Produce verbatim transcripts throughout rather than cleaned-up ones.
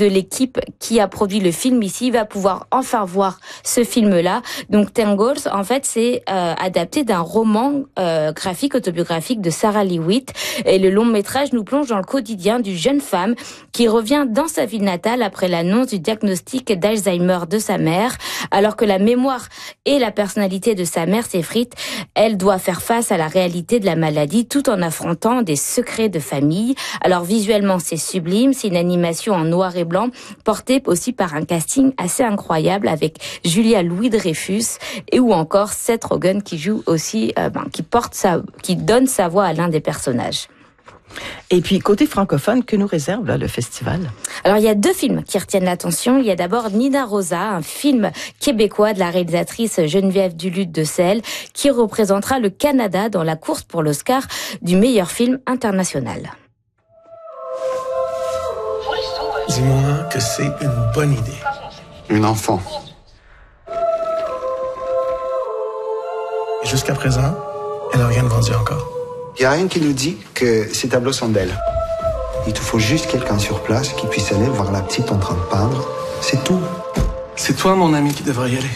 de l'équipe qui a produit le film ici va pouvoir enfin voir ce film-là. Donc Tangles, en fait, c'est euh, adapté d'un roman euh, graphique autobiographique de Sarah Leavitt. Et le long métrage nous plonge dans le quotidien d'une jeune femme qui revient dans sa ville natale après l'annonce du diagnostic d'Alzheimer de sa mère. Alors que la mémoire et la personnalité de sa mère s'effritent, elle doit faire face à la réalité de la maladie tout en affrontant des secrets de famille. Alors visuellement, c'est sublime, c'est une animation en noir et blanc, portée aussi par un casting assez incroyable avec Julia Louis-Dreyfus et ou encore Seth Rogen qui joue aussi, euh, ben, qui porte sa, qui donne sa voix à l'un des personnages. Et puis, côté francophone, que nous réserve là, le festival? Alors, il y a deux films qui retiennent l'attention. Il y a d'abord Nina Rosa, un film québécois de la réalisatrice Geneviève Duluth de Selle, qui représentera le Canada dans la course pour l'Oscar du meilleur film international. Dis-moi que c'est une bonne idée. Une enfant. Jusqu'à présent, elle n'a rien vendu encore. Il n'y a rien qui nous dit que ces tableaux sont d'elle. Il te faut juste quelqu'un sur place qui puisse aller voir la petite en train de peindre. C'est tout. C'est toi, mon ami, qui devrais y aller.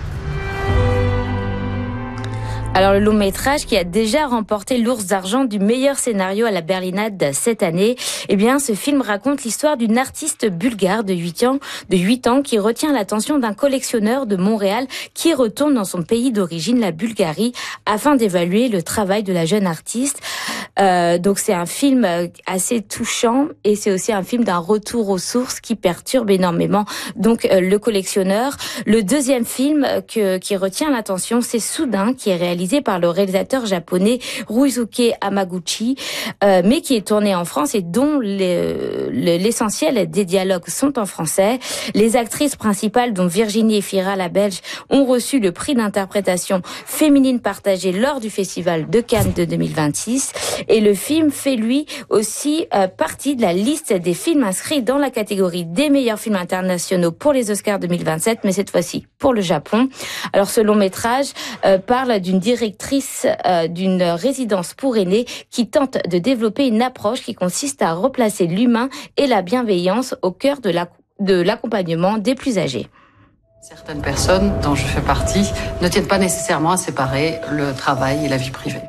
Alors le long métrage qui a déjà remporté l'Ours d'argent du meilleur scénario à la Berlinade cette année, eh bien ce film raconte l'histoire d'une artiste bulgare de huit ans, de huit ans qui retient l'attention d'un collectionneur de Montréal qui retourne dans son pays d'origine, la Bulgarie, afin d'évaluer le travail de la jeune artiste. Euh, donc c'est un film assez touchant et c'est aussi un film d'un retour aux sources qui perturbe énormément donc euh, le collectionneur. Le deuxième film que, qui retient l'attention, c'est Soudain, qui est réalisé par le réalisateur japonais Ryusuke Hamaguchi, euh, mais qui est tourné en France et dont les, les, l'essentiel des dialogues sont en français. Les actrices principales, dont Virginie Efira, la Belge, ont reçu le prix d'interprétation féminine partagée lors du Festival de Cannes de deux mille vingt-six. Et le film fait, lui, aussi euh, partie de la liste des films inscrits dans la catégorie des meilleurs films internationaux pour les Oscars deux mille vingt-sept, mais cette fois-ci pour le Japon. Alors, ce long métrage euh, parle d'une directrice euh, d'une résidence pour aînés qui tente de développer une approche qui consiste à replacer l'humain et la bienveillance au cœur de, la, de l'accompagnement des plus âgés. Certaines personnes, dont je fais partie, ne tiennent pas nécessairement à séparer le travail et la vie privée.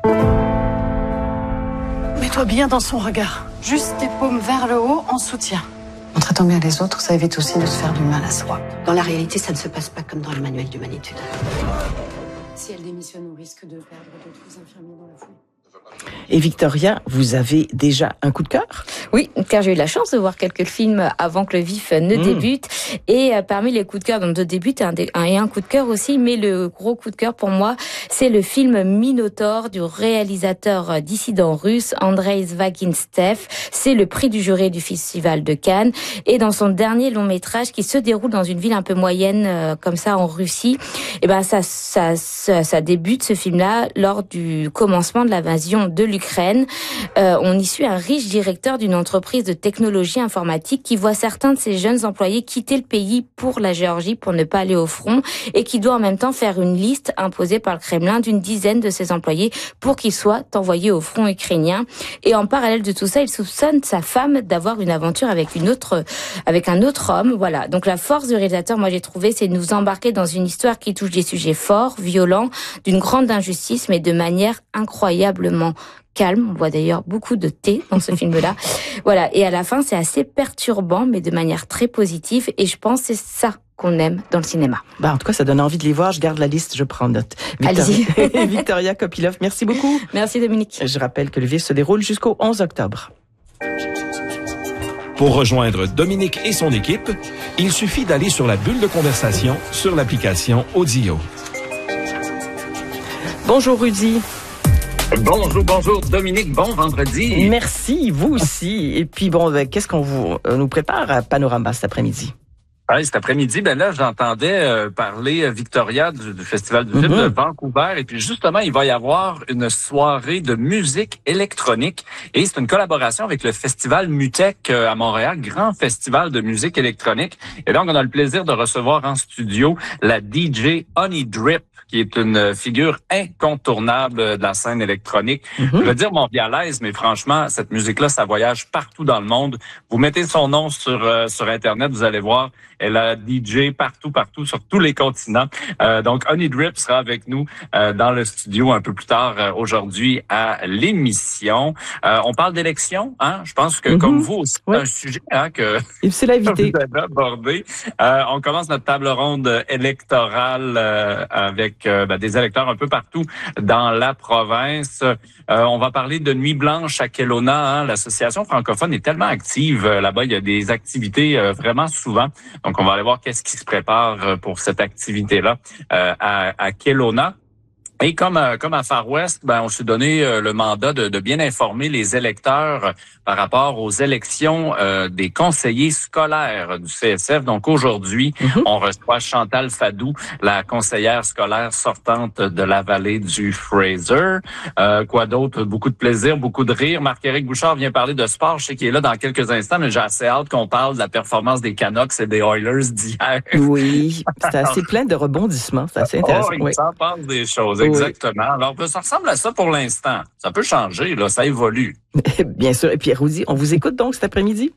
Mets-toi bien dans son regard. Juste tes paumes vers le haut en soutien. En traitant bien les autres, ça évite aussi de se faire du mal à soi. Dans la réalité, ça ne se passe pas comme dans le manuel d'humanitude. Si elle démissionne, on risque de perdre d'autres infirmiers dans la foule. Et Victoria, vous avez déjà un coup de cœur? Oui, car j'ai eu la chance de voir quelques films avant que le vif ne mmh. débute. Et euh, parmi les coups de cœur, donc de début, un, un, et un coup de cœur aussi, mais le gros coup de cœur pour moi, c'est le film Minotaur du réalisateur dissident russe Andrei Zvaginstev. C'est le prix du jury du Festival de Cannes. Et dans son dernier long métrage qui se déroule dans une ville un peu moyenne, euh, comme ça, en Russie, et ben ça, ça, ça, ça débute ce film-là lors du commencement de l'invasion de l'Ukraine. Euh, on y suit un riche directeur d'une entreprise de technologie informatique qui voit certains de ses jeunes employés quitter le pays pour la Géorgie pour ne pas aller au front et qui doit en même temps faire une liste imposée par le Kremlin d'une dizaine de ses employés pour qu'ils soient envoyés au front ukrainien. Et en parallèle de tout ça, il soupçonne sa femme d'avoir une aventure avec une autre, avec un autre homme. Voilà. Donc la force du réalisateur, moi j'ai trouvé, c'est de nous embarquer dans une histoire qui touche des sujets forts, violents, d'une grande injustice, mais de manière incroyablement calme. On voit d'ailleurs beaucoup de thé dans ce film-là. Voilà. Et à la fin, c'est assez perturbant, mais de manière très positive. Et je pense que c'est ça qu'on aime dans le cinéma. Bah, en tout cas, ça donne envie de les voir. Je garde la liste, je prends note. Victoria, allez-y. Victoria Kopylov, merci beaucoup. Merci Dominique. Je rappelle que le vif se déroule jusqu'au onze octobre. Pour rejoindre Dominique et son équipe, il suffit d'aller sur la bulle de conversation sur l'application Audio. Bonjour Rudy. Bonjour, bonjour Dominique, bon vendredi. Merci, vous aussi. Et puis bon, ben, qu'est-ce qu'on vous, euh, nous prépare à Panorama cet après-midi? Ouais, cet après-midi, ben là, j'entendais euh, parler euh, Victoria du, du Festival du film mm-hmm. de Vancouver. Et puis justement, il va y avoir une soirée de musique électronique. Et c'est une collaboration avec le Festival Mutec euh, à Montréal, grand festival de musique électronique. Et donc, on a le plaisir de recevoir en studio la D J Honey Drip, qui est une figure incontournable de la scène électronique. Mm-hmm. Je veux dire montréalaise, mais franchement, cette musique-là, ça voyage partout dans le monde. Vous mettez son nom sur euh, sur Internet, vous allez voir, elle a D J partout, partout, sur tous les continents. Euh, donc, Honey Drip sera avec nous euh, dans le studio un peu plus tard euh, aujourd'hui à l'émission. Euh, on parle d'élections, hein? Je pense que, mm-hmm. comme vous aussi, ouais. c'est un sujet hein, que c'est l'invité. vous avez abordé. Euh, on commence notre table ronde électorale euh, avec euh, ben, des électeurs un peu partout dans la province. Euh, on va parler de Nuit Blanche à Kelowna. Hein? L'association francophone est tellement active euh, là-bas. Il y a des activités euh, vraiment souvent. Donc, on va aller voir qu'est-ce qui se prépare pour cette activité-là euh, à, à Kelowna. Et comme euh, comme à Far West, ben on s'est donné euh, le mandat de, de bien informer les électeurs euh, par rapport aux élections euh, des conseillers scolaires du C S F. Donc aujourd'hui, mm-hmm. on reçoit Chantal Fadou, la conseillère scolaire sortante de la vallée du Fraser. Euh, quoi d'autre? Beaucoup de plaisir, beaucoup de rire. Marc-Éric Bouchard vient parler de sport. Je sais qu'il est là dans quelques instants, mais j'ai assez hâte qu'on parle de la performance des Canucks et des Oilers d'hier. Oui, c'est assez plein de rebondissements. C'est assez intéressant. Oh, il oui. s'en passe des choses. Exactement. Alors, ça ressemble à ça pour l'instant. Ça peut changer, là. Ça évolue. Bien sûr. Et puis, Rudy, on vous écoute donc cet après-midi?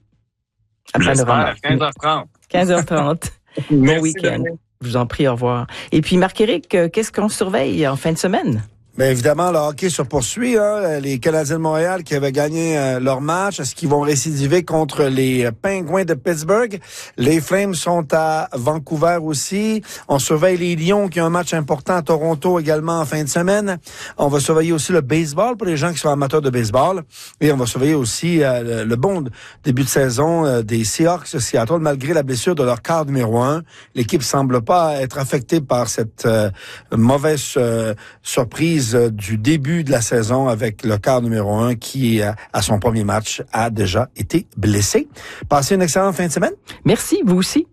J'espère, quinze heures trente. quinze heures trente. Bon week-end. Je vous en prie, au revoir. Et puis, Marc-Éric, qu'est-ce qu'on surveille en fin de semaine? Bien évidemment, le hockey se poursuit. Hein. Les Canadiens de Montréal qui avaient gagné euh, leur match, est-ce qu'ils vont récidiver contre les Penguins de Pittsburgh? Les Flames sont à Vancouver aussi. On surveille les Lions qui ont un match important à Toronto également en fin de semaine. On va surveiller aussi le baseball pour les gens qui sont amateurs de baseball. Et on va surveiller aussi euh, le, le bon début de saison euh, des Seahawks de Seattle. Malgré la blessure de leur quart numéro un, l'équipe semble pas être affectée par cette euh, mauvaise euh, surprise du début de la saison avec le quart numéro un qui, à son premier match, a déjà été blessé. Passez une excellente fin de semaine. Merci, vous aussi.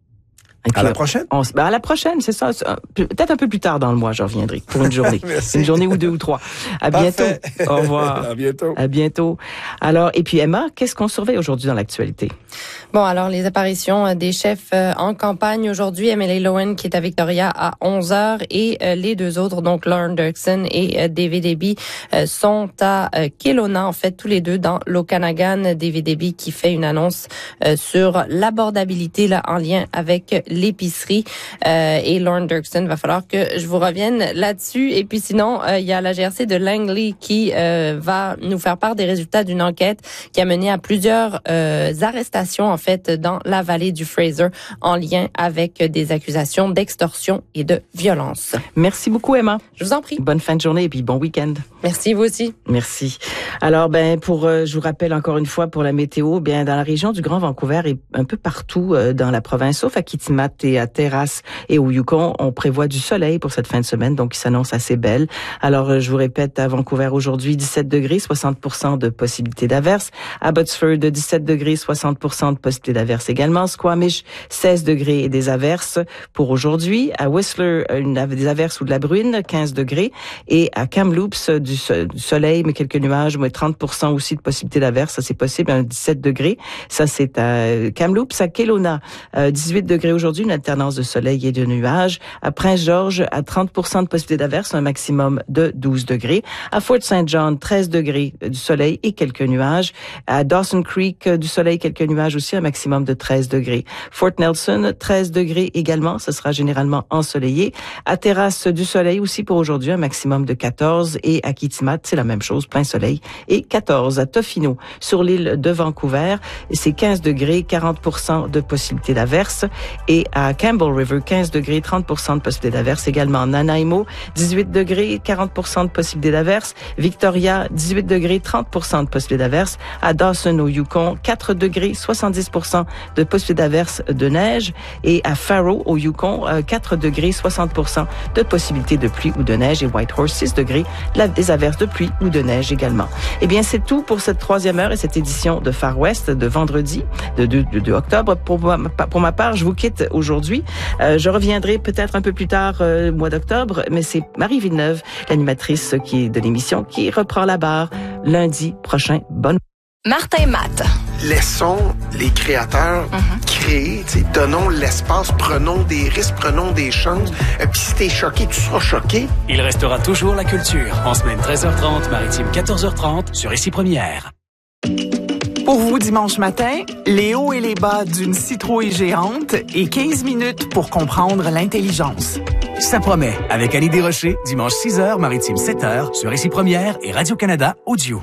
À la prochaine. On, ben à la prochaine, c'est ça. Peut-être un peu plus tard dans le mois, je reviendrai pour une journée. Une journée ou deux ou trois. À Parfait. Bientôt. Au revoir. À bientôt. À bientôt. Alors, et puis Emma, qu'est-ce qu'on surveille aujourd'hui dans l'actualité? Bon, alors les apparitions des chefs en campagne aujourd'hui, Emily Lowen qui est à Victoria à onze heures et les deux autres, donc Lauren Dirksen et David Eby, sont à Kelowna, en fait, tous les deux dans l'Okanagan. David Eby qui fait une annonce sur l'abordabilité là en lien avec l'épicerie. Euh, et Lauren Dirksen, va falloir que je vous revienne là-dessus. Et puis sinon, euh, il y a la G R C de Langley qui euh, va nous faire part des résultats d'une enquête qui a mené à plusieurs euh, arrestations, en fait, dans la vallée du Fraser en lien avec des accusations d'extorsion et de violence. Merci beaucoup, Emma. Je vous en prie. Bonne fin de journée et puis bon week-end. Merci, vous aussi. Merci. Alors, ben, pour, euh, je vous rappelle encore une fois pour la météo, bien, dans la région du Grand Vancouver et un peu partout euh, dans la province, sauf à Kitimat et à Terrasse et au Yukon, on prévoit du soleil pour cette fin de semaine, donc il s'annonce assez belle. Alors, je vous répète, à Vancouver aujourd'hui, dix-sept degrés, soixante pour cent de possibilité d'averse. À Abbotsford, dix-sept degrés, soixante pour cent de possibilité d'averse également. Squamish, seize degrés et des averses pour aujourd'hui. À Whistler, une, des averses ou de la bruine, quinze degrés. Et à Kamloops, du, du soleil, mais quelques nuages, mais trente pour cent aussi de possibilité d'averse. Ça, c'est possible, hein, dix-sept degrés. Ça, c'est à Kamloops. À Kelowna, euh, dix-huit degrés aujourd'hui, une alternance de soleil et de nuages. À Prince-Georges, à trente pour cent de possibilité d'averse, un maximum de douze degrés. À Fort Saint John, treize degrés du soleil et quelques nuages. À Dawson Creek, du soleil, quelques nuages aussi, un maximum de treize degrés. Fort Nelson, treize degrés également, ce sera généralement ensoleillé. À Terrasse, du soleil aussi pour aujourd'hui, un maximum de quatorze. Et à Kitimat, c'est la même chose, plein soleil et quatorze. À Tofino, sur l'île de Vancouver, c'est quinze degrés, quarante pour cent de possibilité d'averse. Et à Campbell River, quinze degrés, trente pour cent de possibilité d'averse. Également à Nanaimo, dix-huit degrés, quarante pour cent de possibilité d'averse. Victoria, dix-huit degrés, trente pour cent de possibilité d'averse. À Dawson, au Yukon, quatre degrés, soixante-dix pour cent de possibilité d'averse de neige. Et à Faro, au Yukon, quatre degrés, soixante pour cent de possibilité de pluie ou de neige. Et Whitehorse, six degrés, la, des des averses de pluie ou de neige également. Eh bien, c'est tout pour cette troisième heure et cette édition de Far West de vendredi, de deux octobre. Pour ma, pour ma part, je vous quitte aujourd'hui. Euh, je reviendrai peut-être un peu plus tard, euh, mois d'octobre, mais c'est Marie Villeneuve, l'animatrice qui est de l'émission, qui reprend la barre lundi prochain. Bonne Martin et Matt. Laissons les créateurs mm-hmm. créer, t'sais, donnons l'espace, prenons des risques, prenons des chances. Euh, Puis si t'es choqué, tu seras choqué. Il restera toujours la culture. En semaine treize heures trente, maritime quatorze heures trente, sur Ici Première. Pour vous, dimanche matin, les hauts et les bas d'une citrouille géante et quinze minutes pour comprendre l'intelligence. Ça promet, avec Annie Desrochers, dimanche six heures, maritime sept heures, sur Ici Première et Radio-Canada Audio.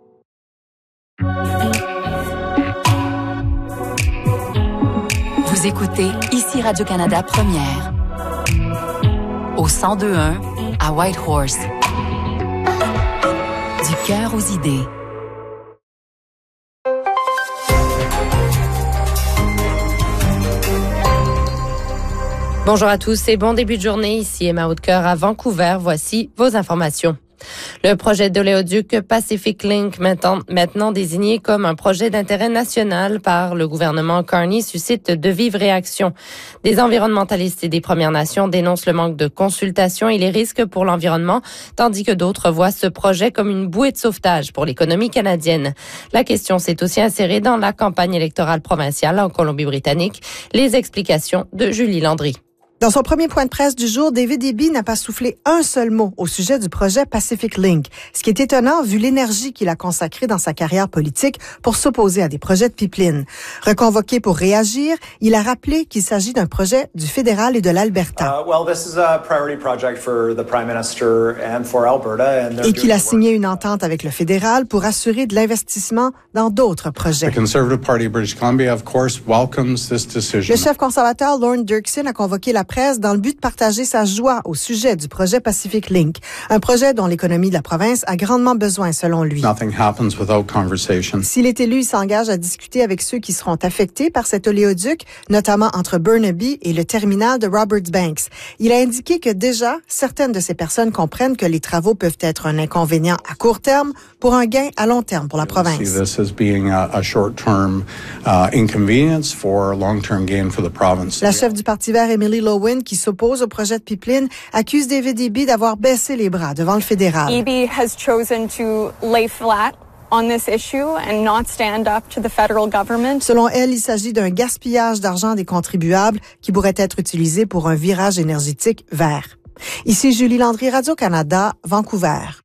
Vous écoutez Ici Radio-Canada Première. Au cent deux point un à Whitehorse. Du cœur aux idées. Bonjour à tous et bon début de journée. Ici Emma Hautecoeur à Vancouver. Voici vos informations. Le projet d'oléoduc Pacific Link, maintenant, maintenant désigné comme un projet d'intérêt national par le gouvernement Carney, suscite de vives réactions. Des environnementalistes et des Premières Nations dénoncent le manque de consultation et les risques pour l'environnement, tandis que d'autres voient ce projet comme une bouée de sauvetage pour l'économie canadienne. La question s'est aussi insérée dans la campagne électorale provinciale en Colombie-Britannique. Les explications de Julie Landry. Dans son premier point de presse du jour, David Eby n'a pas soufflé un seul mot au sujet du projet Pacific Link, ce qui est étonnant vu l'énergie qu'il a consacrée dans sa carrière politique pour s'opposer à des projets de pipeline. Reconvoqué pour réagir, il a rappelé qu'il s'agit d'un projet du fédéral et de l'Alberta. Uh, well, this is a priority project for the Prime Minister and for Alberta, and et qu'il a signé une entente avec le fédéral pour assurer de l'investissement dans d'autres projets. The Conservative Party of British Columbia, of course, welcomes this decision. Le chef conservateur Lorne Dirksen a convoqué la presse dans le but de partager sa joie au sujet du projet Pacific Link, un projet dont l'économie de la province a grandement besoin selon lui. Nothing happens without conversation. S'il est élu, il s'engage à discuter avec ceux qui seront affectés par cet oléoduc, notamment entre Burnaby et le terminal de Roberts Banks. Il a indiqué que déjà, certaines de ces personnes comprennent que les travaux peuvent être un inconvénient à court terme pour un gain à long terme pour la province. See this as being a, a short-term uh, inconvenience for a long-term gain for the province. La chef du Parti vert, Emily Lowen, qui s'oppose au projet de pipeline, accuse David Eby d'avoir baissé les bras devant le fédéral. Eby has chosen to lay flat on this issue and not stand up to the federal government. Selon elle, il s'agit d'un gaspillage d'argent des contribuables qui pourrait être utilisé pour un virage énergétique vert. Ici Julie Landry, Radio-Canada, Vancouver.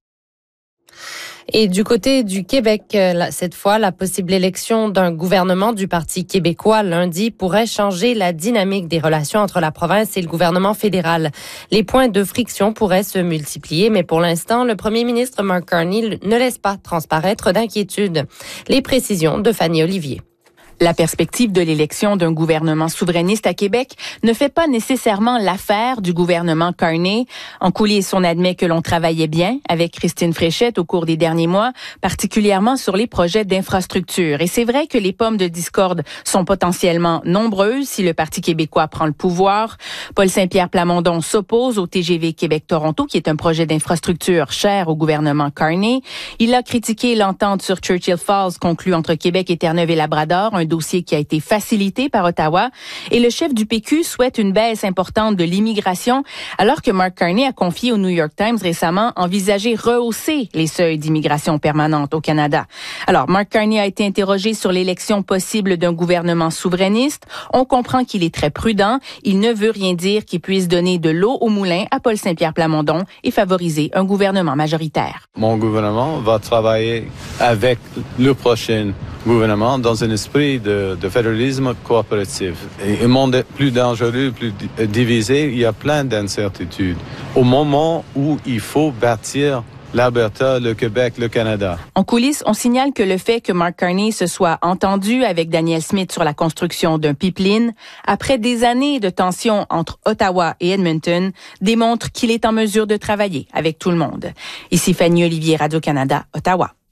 Et du côté du Québec, cette fois, la possible élection d'un gouvernement du Parti québécois lundi pourrait changer la dynamique des relations entre la province et le gouvernement fédéral. Les points de friction pourraient se multiplier, mais pour l'instant, le premier ministre Mark Carney ne laisse pas transparaître d'inquiétude. Les précisions de Fanny Olivier. La perspective de l'élection d'un gouvernement souverainiste à Québec ne fait pas nécessairement l'affaire du gouvernement Carney. En coulisses, on admet que l'on travaillait bien avec Christine Fréchette au cours des derniers mois, particulièrement sur les projets d'infrastructure. Et c'est vrai que les pommes de discorde sont potentiellement nombreuses si le Parti québécois prend le pouvoir. Paul Saint-Pierre Plamondon s'oppose au T G V Québec-Toronto, qui est un projet d'infrastructure cher au gouvernement Carney. Il a critiqué l'entente sur Churchill Falls conclue entre Québec et Terre-Neuve et Labrador, un dossier qui a été facilité par Ottawa. Et le chef du P Q souhaite une baisse importante de l'immigration, alors que Mark Carney a confié au New York Times récemment envisager rehausser les seuils d'immigration permanente au Canada. Alors, Mark Carney a été interrogé sur l'élection possible d'un gouvernement souverainiste. On comprend qu'il est très prudent. Il ne veut rien dire qui puisse donner de l'eau au moulin à Paul Saint-Pierre Plamondon et favoriser un gouvernement majoritaire. Mon gouvernement va travailler avec le prochain gouvernement dans un esprit de, de fédéralisme coopératif. Et un monde plus dangereux, plus divisé, il y a plein d'incertitudes. Au moment où il faut bâtir l'Alberta, le Québec, le Canada. En coulisses, on signale que le fait que Mark Carney se soit entendu avec Danielle Smith sur la construction d'un pipeline, après des années de tensions entre Ottawa et Edmonton, démontre qu'il est en mesure de travailler avec tout le monde. Ici Fanny Olivier, Radio-Canada, Ottawa.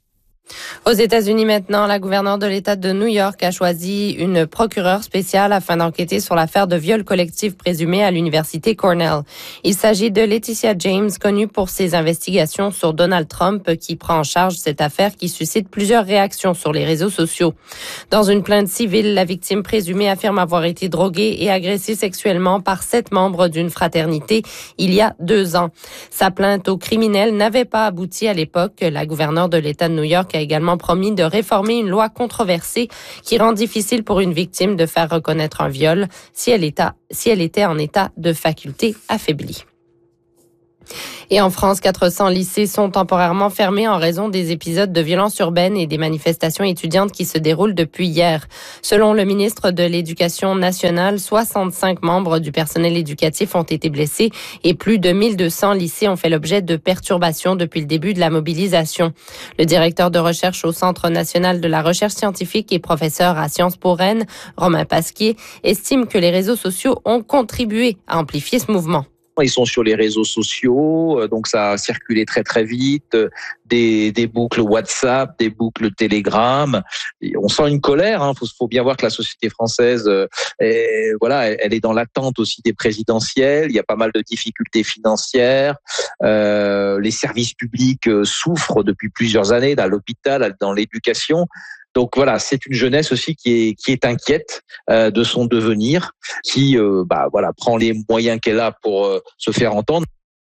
Aux États-Unis maintenant, la gouverneure de l'État de New York a choisi une procureure spéciale afin d'enquêter sur l'affaire de viol collectif présumé à l'université Cornell. Il s'agit de Laetitia James, connue pour ses investigations sur Donald Trump, qui prend en charge cette affaire qui suscite plusieurs réactions sur les réseaux sociaux. Dans une plainte civile, la victime présumée affirme avoir été droguée et agressée sexuellement par sept membres d'une fraternité il y a deux ans. Sa plainte au criminel n'avait pas abouti à l'époque. La gouverneure de l'État de New York a également promis de réformer une loi controversée qui rend difficile pour une victime de faire reconnaître un viol si elle était, si elle était en état de faculté affaiblie. Et en France, quatre cents lycées sont temporairement fermés en raison des épisodes de violence urbaine et des manifestations étudiantes qui se déroulent depuis hier. Selon le ministre de l'Éducation nationale, soixante-cinq membres du personnel éducatif ont été blessés et plus de mille deux cents lycées ont fait l'objet de perturbations depuis le début de la mobilisation. Le directeur de recherche au Centre national de la recherche scientifique et professeur à Sciences Po Rennes, Romain Pasquier, estime que les réseaux sociaux ont contribué à amplifier ce mouvement. Ils sont sur les réseaux sociaux, donc ça a circulé très très vite, des, des boucles WhatsApp, des boucles Telegram. Et on sent une colère, hein. Faut, faut bien voir que la société française, est, voilà, elle est dans l'attente aussi des présidentielles. Il y a pas mal de difficultés financières. Euh, les services publics souffrent depuis plusieurs années, dans l'hôpital, dans l'éducation. Donc voilà, c'est une jeunesse aussi qui est qui est inquiète euh, de son devenir, qui euh, bah voilà prend les moyens qu'elle a pour euh, se faire entendre.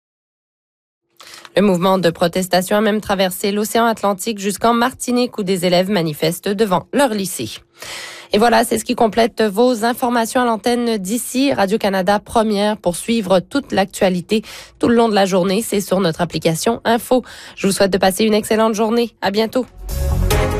Le mouvement de protestation a même traversé l'océan Atlantique jusqu'en Martinique où des élèves manifestent devant leur lycée. Et voilà, c'est ce qui complète vos informations à l'antenne d'ici Radio-Canada Première. Pour suivre toute l'actualité tout le long de la journée, c'est sur notre application Info. Je vous souhaite de passer une excellente journée. À bientôt.